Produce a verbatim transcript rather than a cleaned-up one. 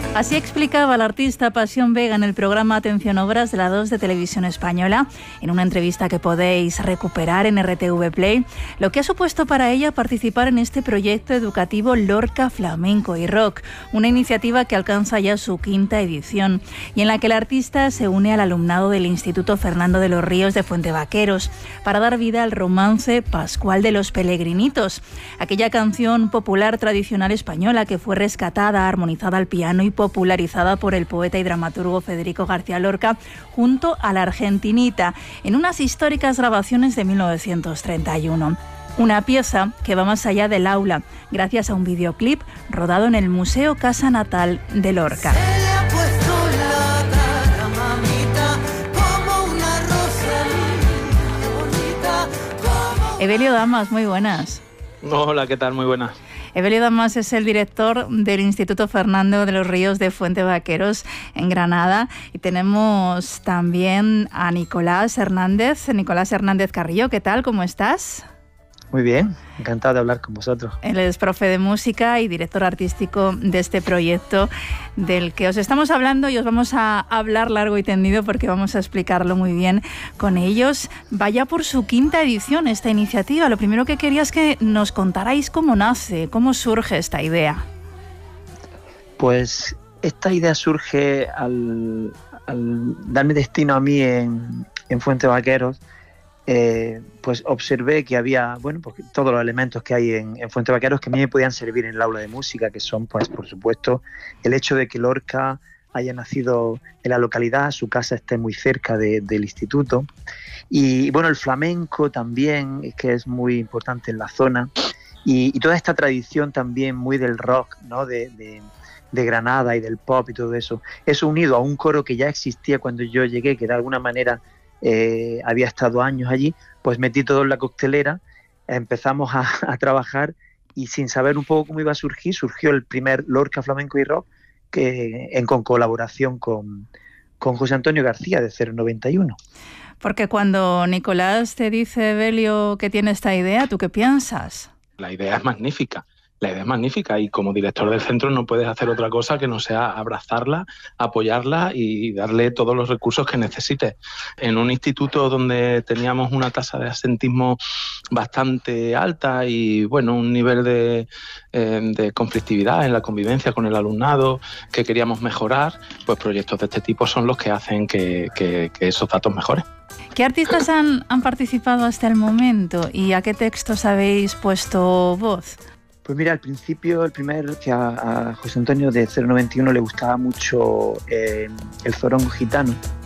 Así explicaba el artista Pasión Vega en el programa Atención Obras de la dos de Televisión Española, en una entrevista que podéis recuperar en R T V Play, lo que ha supuesto para ella participar en este proyecto educativo Lorca Flamenco y Rock, una iniciativa que alcanza ya su quinta edición y en la que el artista se une al alumnado del Instituto Fernando de los Ríos de Fuentevaqueros para dar vida al romance Pascual de los Pelegrinitos, aquella canción popular tradicional española que fue rescatada, armonizada al piano y popularizada por el poeta y dramaturgo Federico García Lorca junto a la argentinita en unas históricas grabaciones de mil novecientos treinta y uno. Una pieza que va más allá del aula, gracias a un videoclip rodado en el Museo Casa Natal de Lorca. Evelio Damas, muy buenas. Hola, ¿qué tal? Muy buenas. Evelio Damas es el director del Instituto Fernando de los Ríos de Fuentevaqueros en Granada y tenemos también a Nicolás Hernández, Nicolás Hernández Carrillo. ¿Qué tal? ¿Cómo estás? Muy bien, encantado de hablar con vosotros. Él es profe de música y director artístico de este proyecto del que os estamos hablando y os vamos a hablar largo y tendido porque vamos a explicarlo muy bien con ellos. Vaya por su quinta edición esta iniciativa. Lo primero que quería es que nos contarais cómo nace, cómo surge esta idea. Pues esta idea surge al, al darme destino a mí en, en Fuentevaqueros. Eh, pues observé que había, bueno, pues todos los elementos que hay en, en Fuentevaqueros que a mí me podían servir en el aula de música, que son, pues, por supuesto, el hecho de que Lorca haya nacido en la localidad, su casa esté muy cerca de, del instituto, y bueno, el flamenco también, que es muy importante en la zona, y, y toda esta tradición también muy del rock, ¿no? De, de, de Granada y del pop y todo eso, eso unido a un coro que ya existía cuando yo llegué, que de alguna manera Eh, había estado años allí, pues metí todo en la coctelera, empezamos a, a trabajar y sin saber un poco cómo iba a surgir, surgió el primer Lorca Flamenco y Rock que, en con colaboración con, con José Antonio García de cero noventa y uno. Porque cuando Nicolás te dice, Evelio, que tiene esta idea, ¿tú qué piensas? La idea es magnífica. La idea es magnífica y como director del centro no puedes hacer otra cosa que no sea abrazarla, apoyarla y darle todos los recursos que necesite. En un instituto donde teníamos una tasa de absentismo bastante alta y bueno, un nivel de, eh, de conflictividad en la convivencia con el alumnado que queríamos mejorar, pues proyectos de este tipo son los que hacen que, que, que esos datos mejoren. ¿Qué artistas han, han participado hasta el momento y a qué textos habéis puesto voz? Pues mira, al principio, el primer que a, a José Antonio de cero noventa y uno le gustaba mucho eh, el zorongo gitano,